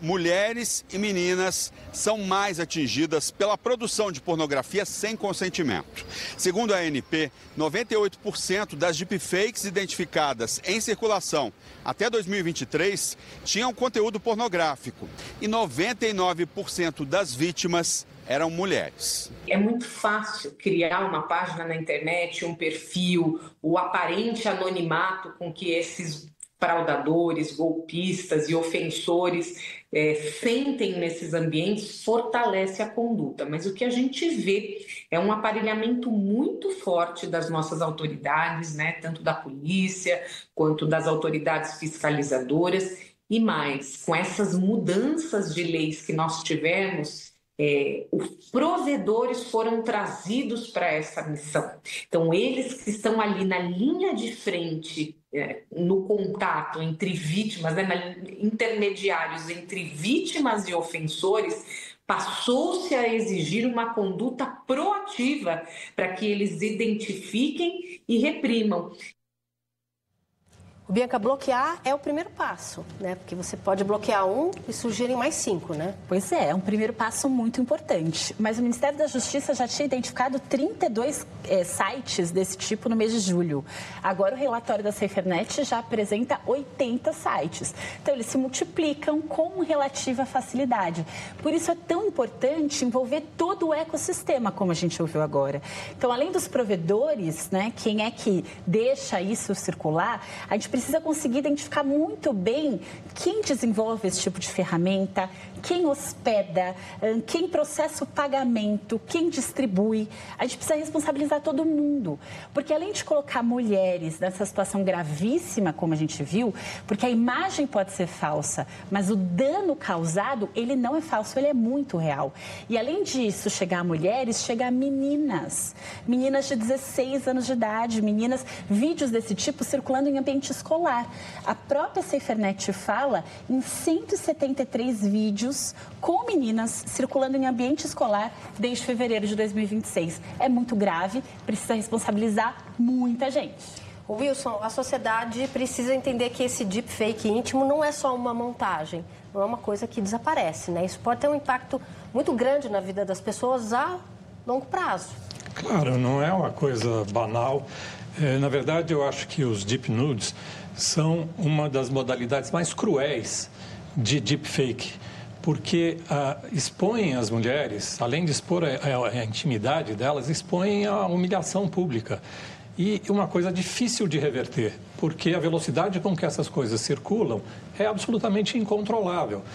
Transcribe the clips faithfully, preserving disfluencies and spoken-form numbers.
mulheres e meninas são mais atingidas pela produção de pornografia sem consentimento. Segundo a A N P, noventa e oito por cento das deepfakes identificadas em circulação até dois mil e vinte e três tinham conteúdo pornográfico e noventa e nove por cento das vítimas eram mulheres. É muito fácil criar uma página na internet, um perfil, o aparente anonimato com que esses fraudadores, golpistas e ofensores é, sentem nesses ambientes fortalece a conduta. Mas o que a gente vê é um aparelhamento muito forte das nossas autoridades, né, tanto da polícia quanto das autoridades fiscalizadoras. E mais, com essas mudanças de leis que nós tivemos, É, os provedores foram trazidos para essa missão. Então, eles que estão ali na linha de frente, é, no contato entre vítimas, né, na, intermediários entre vítimas e ofensores, passou-se a exigir uma conduta proativa para que eles identifiquem e reprimam. Bianca, bloquear é o primeiro passo, né? Porque você pode bloquear um e surgirem mais cinco, né? Pois é, é um primeiro passo muito importante. Mas o Ministério da Justiça já tinha identificado trinta e dois é, sites desse tipo no mês de julho. Agora o relatório da SaferNet já apresenta oitenta sites. Então eles se multiplicam com relativa facilidade. Por isso é tão importante envolver todo o ecossistema, como a gente ouviu agora. Então, além dos provedores, né, quem é que deixa isso circular, a gente precisa conseguir identificar muito bem quem desenvolve esse tipo de ferramenta, quem hospeda, quem processa o pagamento, quem distribui. A gente precisa responsabilizar todo mundo, porque além de colocar mulheres nessa situação gravíssima, como a gente viu, porque a imagem pode ser falsa, mas o dano causado, ele não é falso, ele é muito real. E além disso, chegar a mulheres, chega a meninas, meninas de dezesseis anos de idade, meninas, vídeos desse tipo circulando em ambiente escolar. A própria SaferNet fala em cento e setenta e três vídeos com meninas circulando em ambiente escolar desde fevereiro de dois mil e vinte e seis. É muito grave, precisa responsabilizar muita gente. O Wilson, a sociedade precisa entender que esse deepfake íntimo não é só uma montagem, não é uma coisa que desaparece, né? Isso pode ter um impacto muito grande na vida das pessoas a longo prazo. Claro, não é uma coisa banal. É, na verdade, eu acho que os deep nudes são uma das modalidades mais cruéis de deepfake, porque ah, expõem as mulheres, além de expor a, a, a intimidade delas, expõem a humilhação pública. E uma coisa difícil de reverter, porque a velocidade com que essas coisas circulam é absolutamente incontrolável.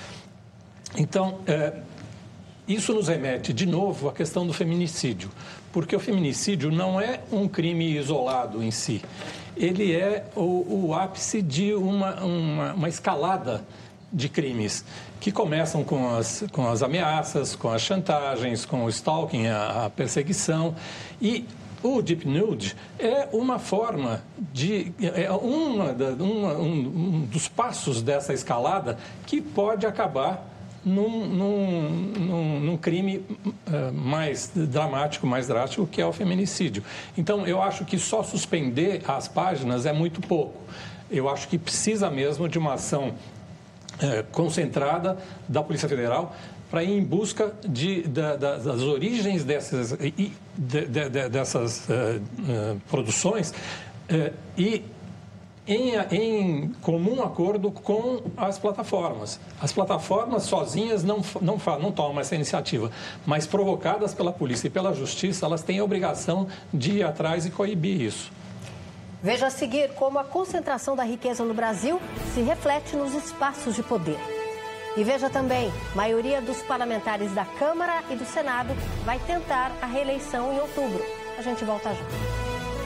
Então, é, isso nos remete, de novo, à questão do feminicídio, porque o feminicídio não é um crime isolado em si, ele é o, o ápice de uma, uma, uma escalada de crimes que começam com as, com as ameaças, com as chantagens, com o stalking, a, a perseguição. E o deep nude é uma forma de... é uma, uma, um, um dos passos dessa escalada que pode acabar num, num, num, num crime uh, mais dramático, mais drástico, que é o feminicídio. Então, eu acho que só suspender as páginas é muito pouco. Eu acho que precisa mesmo de uma ação É, concentrada da Polícia Federal para ir em busca de, de, de, das origens dessas, de, de, de, dessas uh, uh, produções uh, e em, em comum acordo com as plataformas. As plataformas sozinhas não, não, não tomam essa iniciativa, mas provocadas pela polícia e pela justiça, elas têm a obrigação de ir atrás e coibir isso. Veja a seguir como a concentração da riqueza no Brasil se reflete nos espaços de poder. E veja também, a maioria dos parlamentares da Câmara e do Senado vai tentar a reeleição em outubro. A gente volta já.